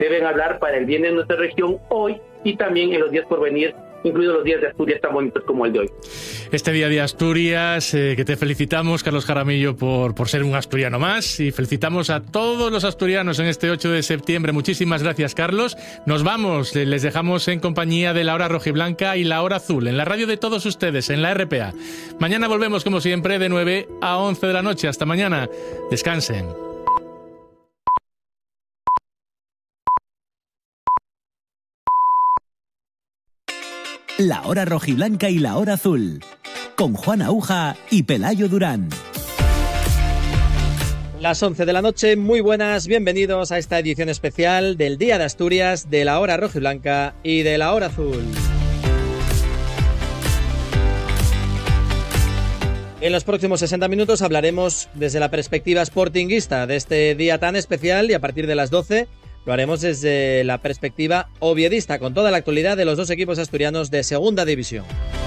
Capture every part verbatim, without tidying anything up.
deben hablar para el bien de nuestra región hoy y también en los días por venir, incluidos los días de Asturias tan bonitos como el de hoy. Este día de Asturias, eh, que te felicitamos, Carlos Jaramillo, por, por ser un asturiano más, y felicitamos a todos los asturianos en este ocho de septiembre. Muchísimas gracias, Carlos. Nos vamos, les dejamos en compañía de la Hora Rojiblanca y la Hora Azul, en la radio de todos ustedes, en la R P A. Mañana volvemos, como siempre, de nueve a once de la noche. Hasta mañana. Descansen. La Hora Rojiblanca y la Hora Azul, con Juan Aúja y Pelayo Durán. Las once de la noche, muy buenas, bienvenidos a esta edición especial del Día de Asturias, de la Hora Rojiblanca y de la Hora Azul. En los próximos sesenta minutos hablaremos desde la perspectiva sportinguista de este día tan especial, y a partir de las doce lo haremos desde la perspectiva oviedista, con toda la actualidad de los dos equipos asturianos de Segunda División.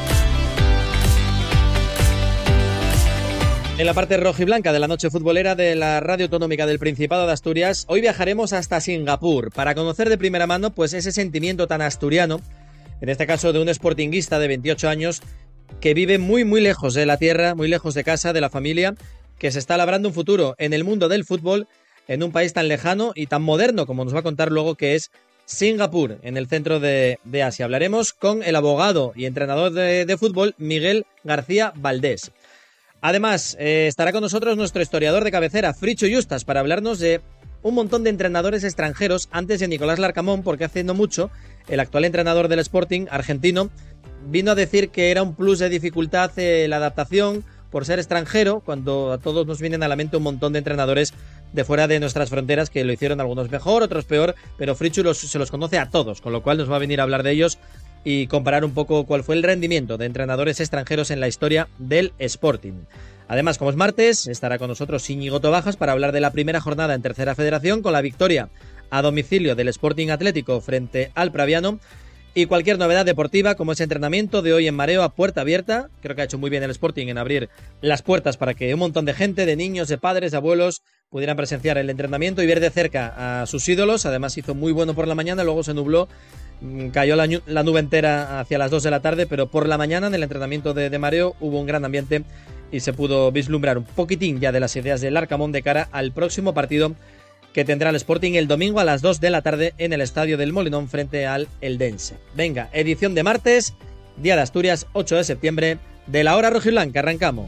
En la parte rojiblanca de la noche futbolera de la Radio Autonómica del Principado de Asturias, hoy viajaremos hasta Singapur para conocer de primera mano pues ese sentimiento tan asturiano, en este caso de un sportinguista de veintiocho años que vive muy muy lejos de la tierra, muy lejos de casa, de la familia, que se está labrando un futuro en el mundo del fútbol en un país tan lejano y tan moderno, como nos va a contar luego, que es Singapur, en el centro de, de Asia. Hablaremos con el abogado y entrenador de, de fútbol, Miguel García Valdés. Además, eh, estará con nosotros nuestro historiador de cabecera, Fricho Justas, para hablarnos de un montón de entrenadores extranjeros antes de Nicolás Larcamón, porque hace no mucho el actual entrenador del Sporting argentino vino a decir que era un plus de dificultad eh, la adaptación por ser extranjero, cuando a todos nos vienen a la mente un montón de entrenadores de fuera de nuestras fronteras que lo hicieron, algunos mejor, otros peor, pero Frichu los, se los conoce a todos, con lo cual nos va a venir a hablar de ellos y comparar un poco cuál fue el rendimiento de entrenadores extranjeros en la historia del Sporting. Además, como es martes, estará con nosotros Íñigo Tobajas para hablar de la primera jornada en Tercera Federación, con la victoria a domicilio del Sporting Atlético frente al Praviano, y cualquier novedad deportiva, como ese entrenamiento de hoy en Mareo a puerta abierta. Creo que ha hecho muy bien el Sporting en abrir las puertas para que un montón de gente, de niños, de padres, de abuelos, pudieran presenciar el entrenamiento y ver de cerca a sus ídolos. Además hizo muy bueno por la mañana, luego se nubló, cayó la, la nube entera hacia las dos de la tarde, pero por la mañana en el entrenamiento de, de Mareo hubo un gran ambiente y se pudo vislumbrar un poquitín ya de las ideas del Arcamón de cara al próximo partido que tendrá el Sporting el domingo a las dos de la tarde en el Estadio del Molinón frente al Eldense. Venga, edición de martes, Día de Asturias, ocho de septiembre, de la Hora Rojiblanca. Arrancamos.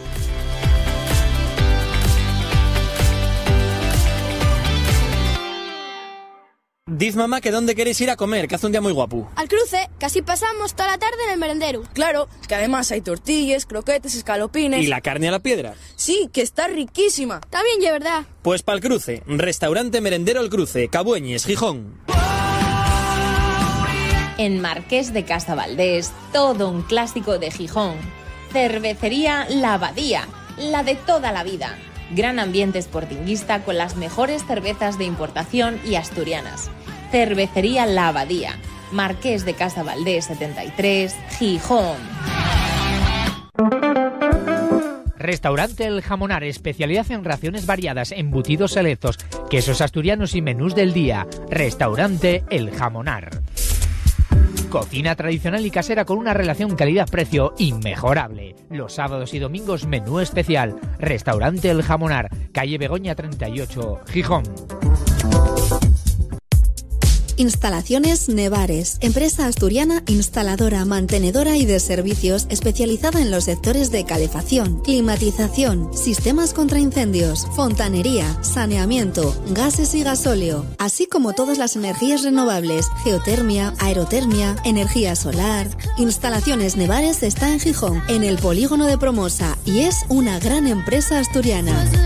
Diz mamá que dónde queréis ir a comer, que hace un día muy guapo. Al Cruce, que así pasamos toda la tarde en el merendero. Claro, que además hay tortillas, croquetes, escalopines. ¿Y la carne a la piedra? Sí, que está riquísima. También, de verdad. Pues pa'l Cruce, restaurante merendero El Cruce, Cabueñes, Gijón. En Marqués de Casavaldés, todo un clásico de Gijón. Cervecería La Abadía, la de toda la vida. Gran ambiente sportinguista con las mejores cervezas de importación y asturianas. Cervecería La Abadía, Marqués de Casavaldés setenta y tres, Gijón. Restaurante El Jamonar, especialidad en raciones variadas, embutidos selectos, quesos asturianos y menús del día. Restaurante El Jamonar. Cocina tradicional y casera con una relación calidad-precio inmejorable. Los sábados y domingos menú especial. Restaurante El Jamonar, calle Begoña treinta y ocho, Gijón. Instalaciones Nevares, empresa asturiana instaladora, mantenedora y de servicios especializada en los sectores de calefacción, climatización, sistemas contra incendios, fontanería, saneamiento, gases y gasóleo, así como todas las energías renovables, geotermia, aerotermia, energía solar. Instalaciones Nevares está en Gijón, en el polígono de Promosa, y es una gran empresa asturiana.